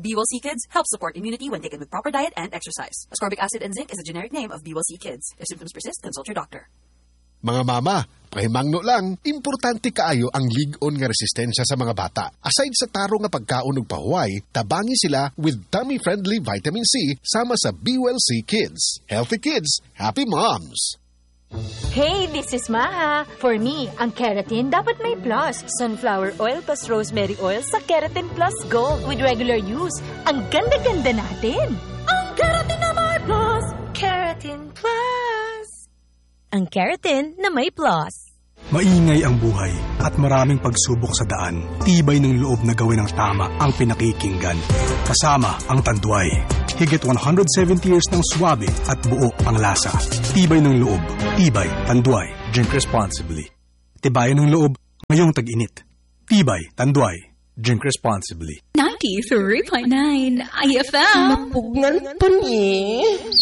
B-Well-C Kids helps support immunity when taken with proper diet and exercise. Ascorbic acid and zinc is a generic name of B-Well-C Kids. If symptoms persist, consult your doctor. Mga mama, pahimangno lang, importante kaayo ang lig-on nga resistensya sa mga bata. Aside sa taro nga pagkaon ug pahuway, tabangi sila with tummy-friendly vitamin C sama sa B-Well-C Kids. Healthy kids, happy moms! Hey, this is Maha. For me, ang keratin dapat may plus. Sunflower oil plus rosemary oil sa Keratin Plus Gold with regular use. Ang ganda-ganda natin. Ang keratin na may plus. Keratin Plus. Ang keratin na may plus. Maingay ang buhay at maraming pagsubok sa daan. Tibay ng loob na gawin ang tama ang pinakikinggan. Kasama ang Tanduay. Higit 170 years ng swabe at buo ang lasa. Tibay ng loob. Tibay Tanduay. Drink responsibly. Tibayan ng loob ngayong tag-init. Tibay Tanduay. Drink responsibly. 93.9 IFM. Mapugngan pa ni.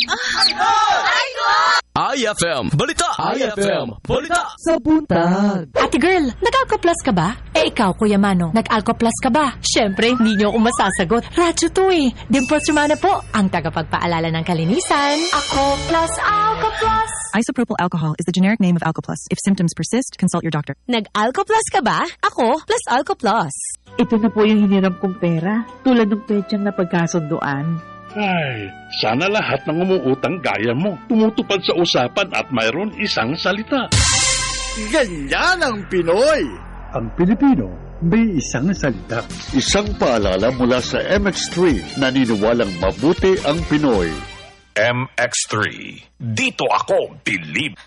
IFM Balita! IFM Balita! Sa buntag. Ate girl, nag-Alcoplas ka ba? Ikaw, Kuya Mano, nag-Alcoplas ka ba? Siyempre, hindi niyo ako masasagot. Radyo to eh. Dimples Romana po, ang tagapagpaalala ng kalinisan. Ako plus Alcoplas. Isopropyl alcohol is the generic name of Alcoplas. If symptoms persist, consult your doctor. Nag-Alcoplas ka ba? Ako plus Alcoplas. Ito na po yung hiniram kong pera. Tulad ng petsang na pagkasunduan. Ay, sana lahat ng umuutang gaya mo. Tumutupad sa usapan at mayroon isang salita. Ganyan ang Pinoy! Ang Pilipino may isang salita. Isang paalala mula sa MX3, naniniwalang mabuti ang Pinoy. MX3, dito ako, believe.